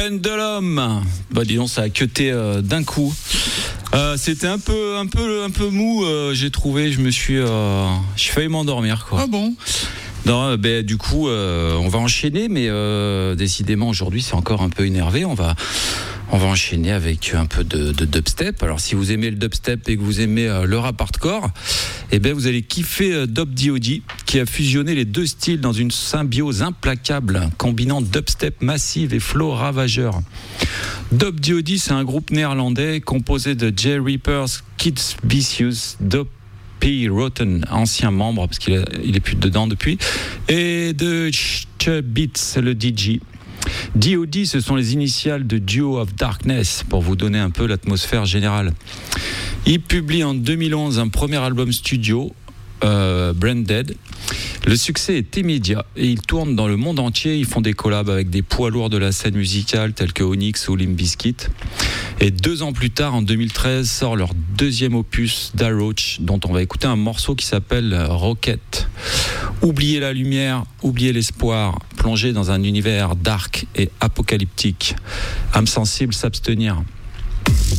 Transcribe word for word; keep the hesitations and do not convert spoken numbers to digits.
Pendulum. Bah dis donc, ça a cuté euh, d'un coup. Euh, c'était un peu, un peu, un peu mou. Euh, j'ai trouvé, je me suis, euh, j'ai failli m'endormir quoi. Ah bon? Non, ben du coup, euh, on va enchaîner, mais euh, décidément aujourd'hui c'est encore un peu énervé. On va, on va enchaîner avec un peu de, de dubstep. Alors si vous aimez le dubstep et que vous aimez euh, le rap hardcore, eh ben vous allez kiffer euh, Dope D O D qui a fusionné les deux styles dans une symbiose implacable, combinant dubstep massive et flow ravageur. Dope D O D, c'est un groupe néerlandais composé de Jay Reapers, Kids Vicious, Dope P. Rotten, ancien membre, parce qu'il est, il est plus dedans depuis, et de Beats, le D J. D O D, ce sont les initiales de Duo of Darkness, pour vous donner un peu l'atmosphère générale. Il publie en deux mille onze un premier album studio, euh, Branded. Le succès est immédiat et ils tournent dans le monde entier. Ils font des collabs avec des poids lourds de la scène musicale tels que Onyx ou Limp Bizkit. Et deux ans plus tard, en deux mille treize, sort leur deuxième opus, Da Roach, dont on va écouter un morceau qui s'appelle Rocket. Oubliez la lumière, oubliez l'espoir, plongez dans un univers dark et apocalyptique. Âme sensible, s'abstenir.